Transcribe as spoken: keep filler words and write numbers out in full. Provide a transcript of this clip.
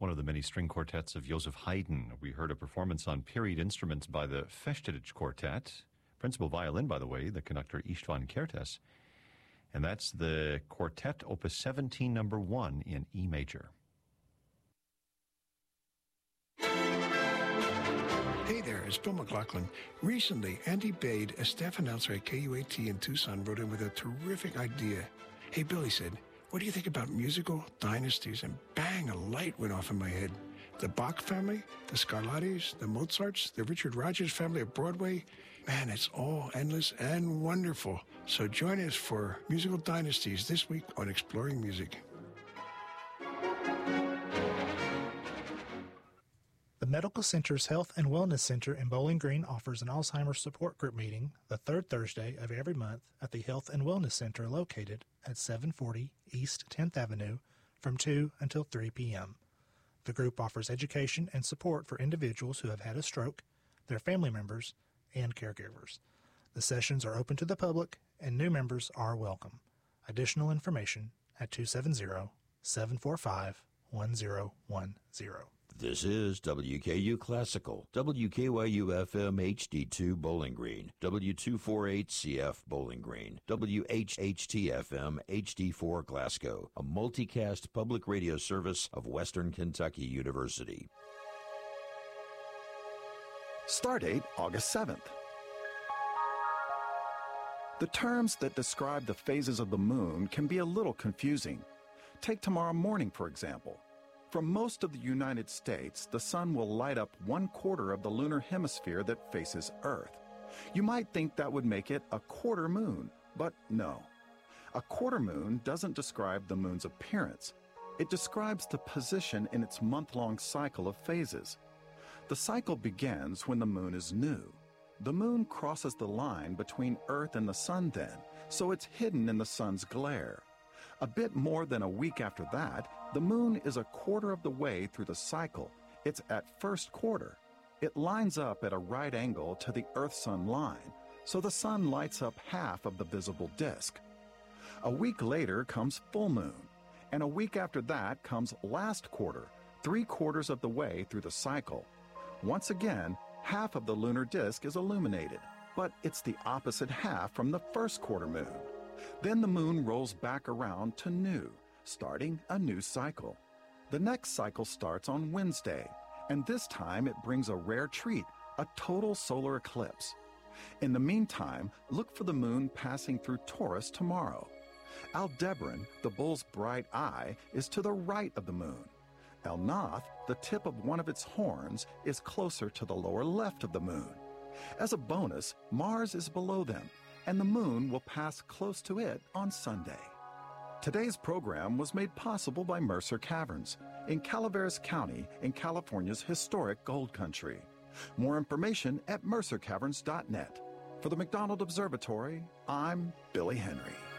one of the many string quartets of Joseph Haydn. We heard a performance on period instruments by the Festetics Quartet, principal violin, by the way, the conductor Istvan Kertész, and that's the Quartet Opus seventeen, number one in E major. Hey there, it's Bill McLaughlin. Recently, Andy Bade, a staff announcer at K U A T in Tucson, wrote in with a terrific idea. Hey, Bill, he said, what do you think about musical dynasties? And bang, a light went off in my head. The Bach family, the Scarlattis, the Mozarts, the Richard Rodgers family of Broadway. Man, it's all endless and wonderful. So join us for Musical Dynasties this week on Exploring Music. The Medical Center's Health and Wellness Center in Bowling Green offers an Alzheimer's support group meeting the third Thursday of every month at the Health and Wellness Center located at seven forty East tenth Avenue from two until three p.m. The group offers education and support for individuals who have had a stroke, their family members, and caregivers. The sessions are open to the public and new members are welcome. Additional information at two seven zero, seven four five, one zero one zero. This is W K U Classical, W K Y U F M H D two Bowling Green, W two forty-eight C F Bowling Green, W H H T F M H D four Glasgow, a multicast public radio service of Western Kentucky University. Stardate August seventh. The terms that describe the phases of the moon can be a little confusing. Take tomorrow morning, for example. From most of the United States, the sun will light up one quarter of the lunar hemisphere that faces Earth. You might think that would make it a quarter moon, but no. A quarter moon doesn't describe the moon's appearance. It describes the position in its month-long cycle of phases. The cycle begins when the moon is new. The moon crosses the line between Earth and the sun then, so it's hidden in the sun's glare. A bit more than a week after that, the moon is a quarter of the way through the cycle. It's at first quarter. It lines up at a right angle to the Earth-Sun line, so the sun lights up half of the visible disk. A week later comes full moon, and a week after that comes last quarter, three quarters of the way through the cycle. Once again, half of the lunar disk is illuminated, but it's the opposite half from the first quarter moon. Then the moon rolls back around to new, starting a new cycle. The next cycle starts on Wednesday, and this time it brings a rare treat, a total solar eclipse. In the meantime, look for the moon passing through Taurus tomorrow. Aldebaran, the bull's bright eye, is to the right of the moon. Elnath, the tip of one of its horns, is closer to the lower left of the moon. As a bonus, Mars is below them, and the moon will pass close to it on Sunday. Today's program was made possible by Mercer Caverns in Calaveras County in California's historic gold country. More information at mercer caverns dot net. For the McDonald Observatory, I'm Billy Henry.